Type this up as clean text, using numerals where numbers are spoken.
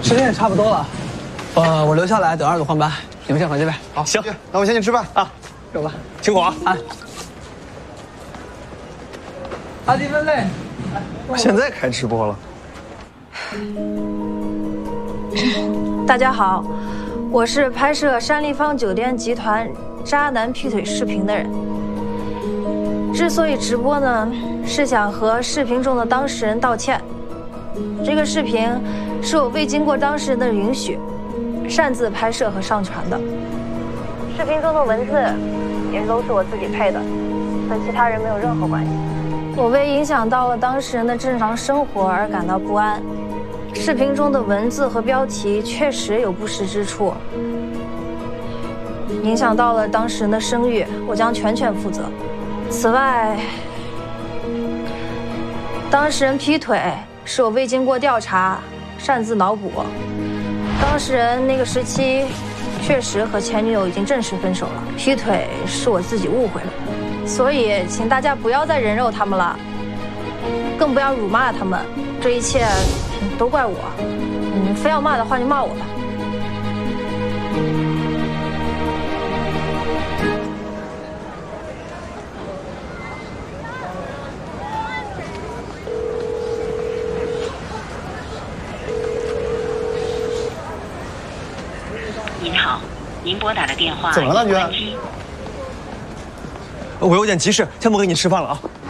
时间也差不多了，我留下来等二组换班，你们先回去呗。 好，行，那我先去吃饭啊。 走吧， 辛苦啊！ 啊，阿迪分类。 现在开直播了。 大家好，我是拍摄山立方酒店集团渣男劈腿视频的人。之所以直播呢，是想和视频中的当事人道歉。这个视频是我未经过当事人的允许，擅自拍摄和上传的。视频中的文字也都是我自己配的，和其他人没有任何关系。我为影响到了当事人的正常生活而感到不安。视频中的文字和标题确实有不实之处，影响到了当事人的声誉，我将全权负责。此外，当事人劈腿是我未经过调查擅自脑补。当事人那个时期确实和前女友已经正式分手了，劈腿是我自己误会了，所以请大家不要再人肉他们了，更不要辱骂他们，这一切都怪我。你们非要骂的话就骂我吧。 您好，您拨打的电话怎么了，大军？ 我有点急事，先不跟你吃饭了啊。